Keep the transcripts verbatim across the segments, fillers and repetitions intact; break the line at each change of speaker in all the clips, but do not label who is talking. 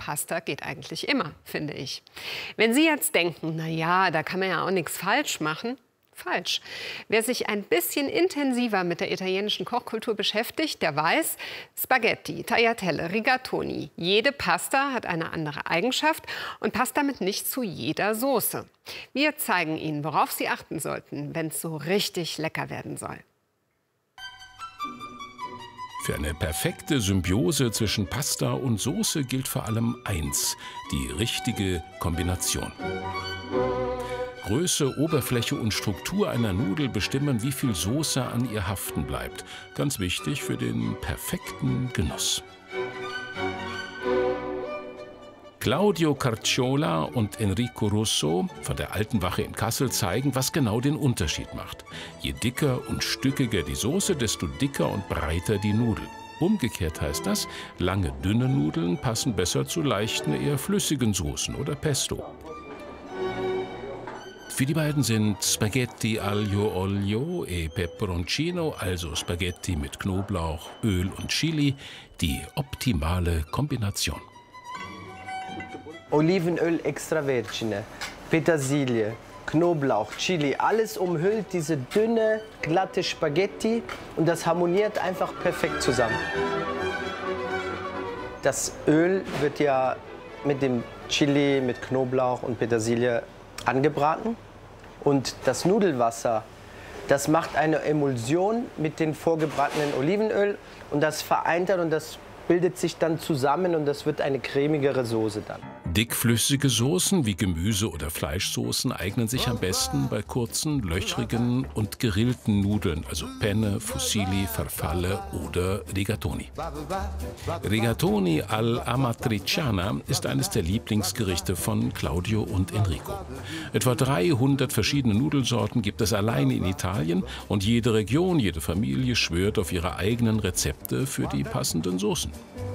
Pasta geht eigentlich immer, finde ich. Wenn Sie jetzt denken, na ja, da kann man ja auch nichts falsch machen. Falsch. Wer sich ein bisschen intensiver mit der italienischen Kochkultur beschäftigt, der weiß, Spaghetti, Tagliatelle, Rigatoni, jede Pasta hat eine andere Eigenschaft und passt damit nicht zu jeder Soße. Wir zeigen Ihnen, worauf Sie achten sollten, wenn es so richtig lecker werden soll.
Für eine perfekte Symbiose zwischen Pasta und Soße gilt vor allem eins: die richtige Kombination. Größe, Oberfläche und Struktur einer Nudel bestimmen, wie viel Soße an ihr haften bleibt. Ganz wichtig für den perfekten Genuss. Claudio Carcciola und Enrico Russo von der Alten Wache in Kassel zeigen, was genau den Unterschied macht. Je dicker und stückiger die Soße, desto dicker und breiter die Nudel. Umgekehrt heißt das, lange, dünne Nudeln passen besser zu leichten, eher flüssigen Soßen oder Pesto. Für die beiden sind Spaghetti aglio olio e peperoncino, also Spaghetti mit Knoblauch, Öl und Chili, die optimale Kombination.
Olivenöl extravergine, Petersilie, Knoblauch, Chili, alles umhüllt diese dünne, glatte Spaghetti und das harmoniert einfach perfekt zusammen. Das Öl wird ja mit dem Chili, mit Knoblauch und Petersilie angebraten. Und das Nudelwasser, das macht eine Emulsion mit dem vorgebratenen Olivenöl und das vereint dann und das bildet sich dann zusammen und das wird eine cremigere Soße dann.
Dickflüssige Soßen wie Gemüse- oder Fleischsoßen eignen sich am besten bei kurzen, löchrigen und gerillten Nudeln, also Penne, Fusilli, Farfalle oder Rigatoni. Rigatoni all'amatriciana ist eines der Lieblingsgerichte von Claudio und Enrico. Etwa dreihundert verschiedene Nudelsorten gibt es allein in Italien und jede Region, jede Familie schwört auf ihre eigenen Rezepte für die passenden Soßen.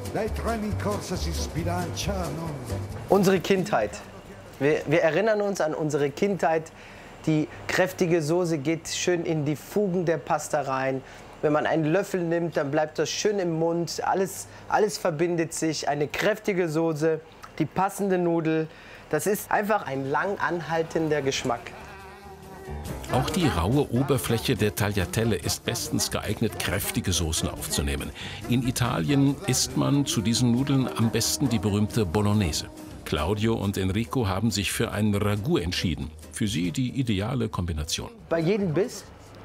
Unsere Kindheit. Wir, wir erinnern uns an unsere Kindheit. Die kräftige Soße geht schön in die Fugen der Pasta rein. Wenn man einen Löffel nimmt, dann bleibt das schön im Mund. Alles, alles verbindet sich. Eine kräftige Soße, die passende Nudel. Das ist einfach ein lang anhaltender Geschmack.
Auch die raue Oberfläche der Tagliatelle ist bestens geeignet, kräftige Soßen aufzunehmen. In Italien isst man zu diesen Nudeln am besten die berühmte Bolognese. Claudio und Enrico haben sich für ein Ragout entschieden. Für sie die ideale Kombination.
Bei jedem Biss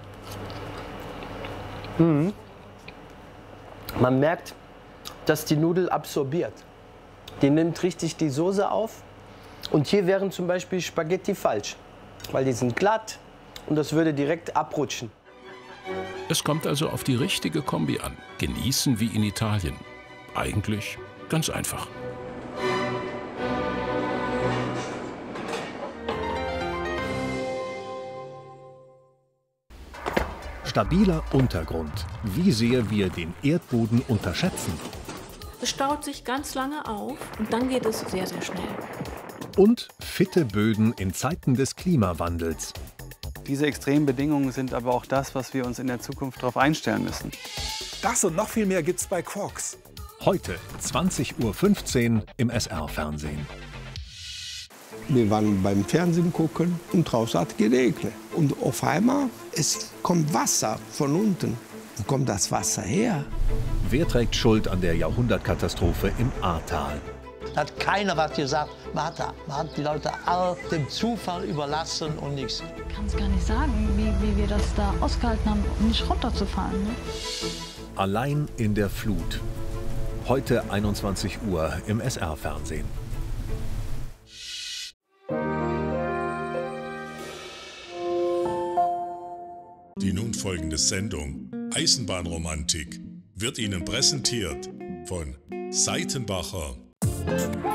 mhm. man merkt, dass die Nudel absorbiert. Die nimmt richtig die Soße auf. Und hier wären zum Beispiel Spaghetti falsch, weil die sind glatt. Und das würde direkt abrutschen.
Es kommt also auf die richtige Kombi an. Genießen wie in Italien. Eigentlich ganz einfach.
Stabiler Untergrund. Wie sehr wir den Erdboden unterschätzen.
Es staut sich ganz lange auf und dann geht es sehr, sehr schnell.
Und fitte Böden in Zeiten des Klimawandels.
Diese extremen Bedingungen sind aber auch das, was wir uns in der Zukunft darauf einstellen müssen.
Das und noch viel mehr gibt's bei Quarks.
Heute zwanzig Uhr fünfzehn im S R-Fernsehen.
Wir waren beim Fernsehen gucken und draußen hat geregnet. Und auf einmal es kommt Wasser von unten. Wo kommt das Wasser her?
Wer trägt Schuld an der Jahrhundertkatastrophe im Ahrtal?
Da hat keiner was gesagt. Man hat, man hat die Leute all dem Zufall überlassen und nichts.
Ich kann es gar nicht sagen, wie, wie wir das da ausgehalten haben, um nicht runterzufallen. Ne?
Allein in der Flut. Heute einundzwanzig Uhr im S R-Fernsehen.
Die nun folgende Sendung Eisenbahnromantik wird Ihnen präsentiert von Seitenbacher.